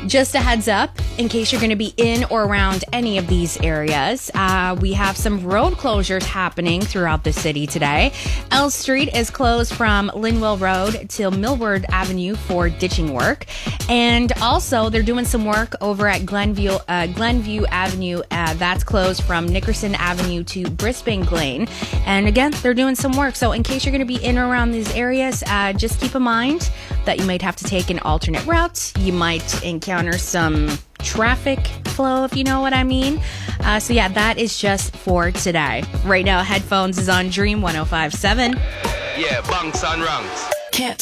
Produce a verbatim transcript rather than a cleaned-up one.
Just a heads up, in case you're going to be in or around any of these areas, uh, we have some road closures happening throughout the city today. L Street is closed from Linwell Road till Millward Avenue for ditching work. And also, they're doing some work over at Glenview, uh, Glenview Avenue. Uh, that's closed from Nickerson Avenue to Brisbane Lane. And again, they're doing some work. So in case you're going to be in or around these areas, uh, just keep in mind that you might have to take an alternate route. You might encounter some traffic flow, if you know what I mean. Uh, so yeah, that is just for today. Right now, Headphones is on Dream one oh five point seven. Yeah, bunks and ranks. Can't